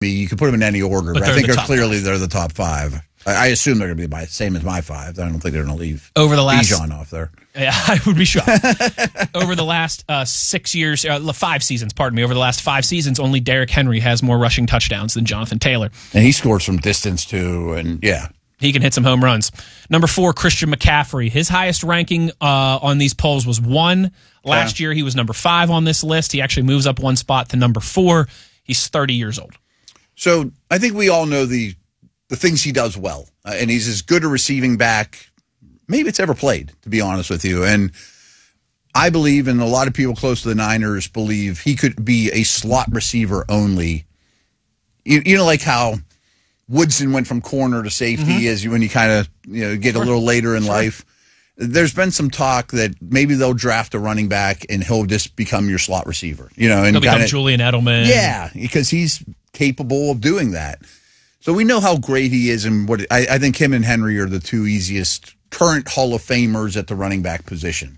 You could put them in any order, but I think they're the top five. I assume they're going to be the same as my five. I don't think they're going to leave Bijan off there. Yeah, I would be shocked. Over the last 6 years, 5 seasons, pardon me, over the last 5 seasons, only Derrick Henry has more rushing touchdowns than Jonathan Taylor. And he scores from distance, too, and yeah. He can hit some home runs. Number 4, Christian McCaffrey. His highest ranking on these polls was 1. Last year, he was number 5 on this list. He actually moves up 1 spot to number 4. He's 30 years old. So I think we all know the things he does well. And he's as good a receiving back maybe it's ever played, to be honest with you. And I believe, and a lot of people close to the Niners believe, he could be a slot receiver only. You know, like how Woodson went from corner to safety when you kind of get a little later in life. There's been some talk that maybe they'll draft a running back and he'll just become your slot receiver. And he'll become Julian Edelman. Yeah, because he's capable of doing that. So we know how great he is, and what I think him and Henry are the 2 easiest current Hall of Famers at the running back position.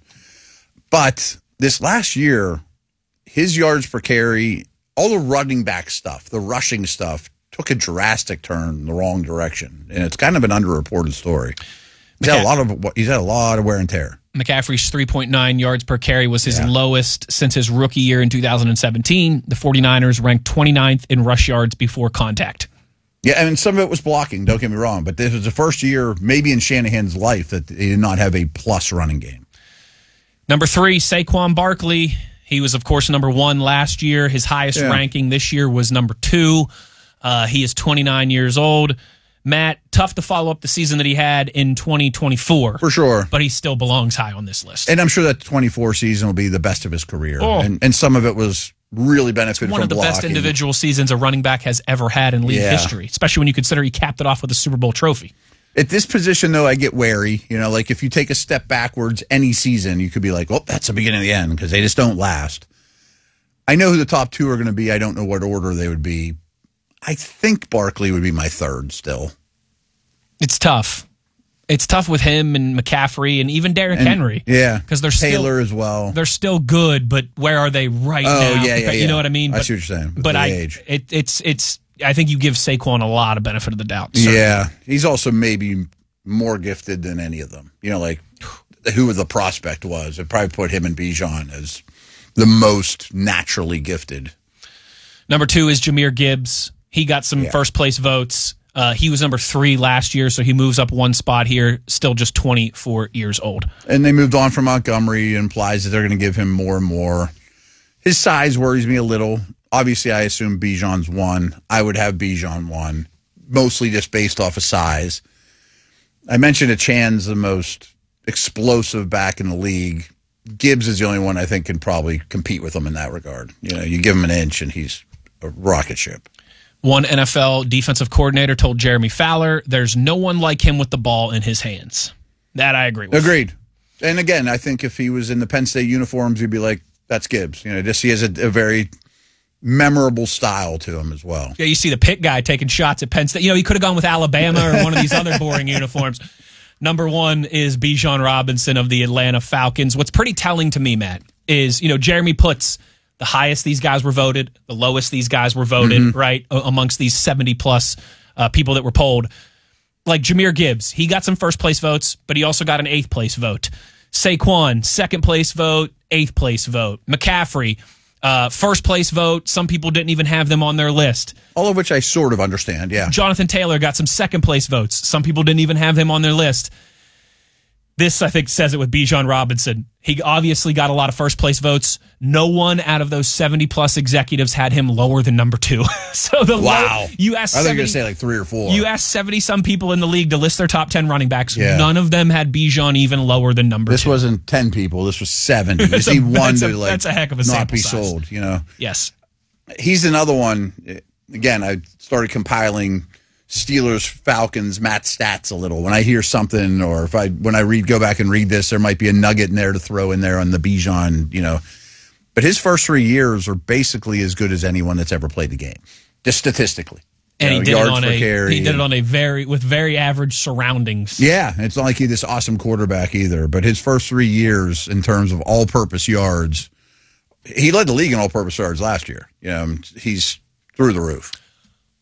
But this last year, his yards per carry, all the running back stuff, the rushing stuff, took a drastic turn in the wrong direction, and it's kind of an underreported story. He's had a lot of wear and tear. McCaffrey's 3.9 yards per carry was his lowest since his rookie year in 2017. The 49ers ranked 29th in rush yards before contact. Yeah, and some of it was blocking, don't get me wrong, but this was the first year, maybe in Shanahan's life, that he did not have a plus running game. Number 3, Saquon Barkley. He was, of course, number 1 last year. His highest ranking this year was number 2. He is 29 years old. Matt, tough to follow up the season that he had in 2024. For sure. But he still belongs high on this list. And I'm sure that 24 season will be the best of his career. Oh. And some of it was really benefited from blocking. One of the best individual seasons a running back has ever had in league history, especially when you consider he capped it off with a Super Bowl trophy. At this position, though, I get wary. Like if you take a step backwards any season, you could be like, well, that's the beginning of the end, because they just don't last. I know who the top 2 are going to be. I don't know what order they would be. I think Barkley would be my 3rd still. It's tough. It's tough with him and McCaffrey and even Derrick Henry. Yeah, because they're Taylor as well. They're still good, but where are they right now? Yeah. You know what I mean? I see what you're saying. But it's. I think you give Saquon a lot of benefit of the doubt. Certainly. Yeah, he's also maybe more gifted than any of them. Like who the prospect was. I'd probably put him and Bijan as the most naturally gifted. Number 2 is Jahmyr Gibbs. He got some first place votes. He was number 3 last year, so he moves up 1 spot here, still just 24 years old. And they moved on from Montgomery. It implies that they're going to give him more and more. His size worries me a little. Obviously, I assume Bijan's 1. I would have Bijan 1, mostly just based off of size. I mentioned that Chan's the most explosive back in the league. Gibbs is the only one I think can probably compete with him in that regard. You give him an inch, and he's a rocket ship. One NFL defensive coordinator told Jeremy Fowler, there's no one like him with the ball in his hands. That I agree with. Agreed. And again, I think if he was in the Penn State uniforms, you'd be like, that's Gibbs. He has a very memorable style to him as well. Yeah, you see the Pitt guy taking shots at Penn State. He could have gone with Alabama or one of these other boring uniforms. Number 1 is Bijan Robinson of the Atlanta Falcons. What's pretty telling to me, Matt, is, Jeremy puts the highest these guys were voted, the lowest these guys were voted, right, amongst these 70-plus people that were polled. Like Jahmyr Gibbs, he got some first-place votes, but he also got an 8th-place vote. Saquon, second-place vote, 8th-place vote. McCaffrey, first-place vote. Some people didn't even have them on their list. All of which I sort of understand, yeah. Jonathan Taylor got some second-place votes. Some people didn't even have him on their list. This, I think, says it with Bijan Robinson. He obviously got a lot of first-place votes. No one out of those 70-plus executives had him lower than number 2. So wow. You asked I think you're going to say like 3 or 4. You asked 70-some people in the league to list their top 10 running backs. Yeah. None of them had Bijan even lower than number 2. This wasn't 10 people. This was 70. That's a heck of a not be size. Sold, Yes. He's another one. Again, I started compiling Steelers, Falcons, Matt stats a little. When I hear something, or when I go back and read this, there might be a nugget in there to throw in there on the Bijan, But his first 3 years are basically as good as anyone that's ever played the game, just statistically. And he did it with very average surroundings. Yeah, it's not like he's this awesome quarterback either. But his first 3 years in terms of all-purpose yards, he led the league in all-purpose yards last year. He's through the roof.